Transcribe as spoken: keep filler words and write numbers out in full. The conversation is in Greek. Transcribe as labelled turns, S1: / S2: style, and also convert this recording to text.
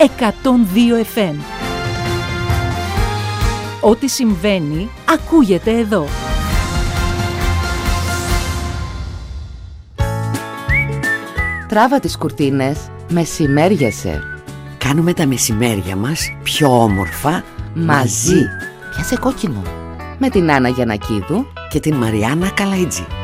S1: εκατόν δύο εφ εμ. Ό,τι συμβαίνει ακούγεται εδώ.
S2: Τράβα τις κουρτίνες, μεσημέριασε.
S3: Κάνουμε τα μεσημέρια μας πιο όμορφα μαζί.
S2: Πιάσε κόκκινο. Με την Άννα Γιαννακίδου
S3: και την Μαριάννα Καλαϊτζή.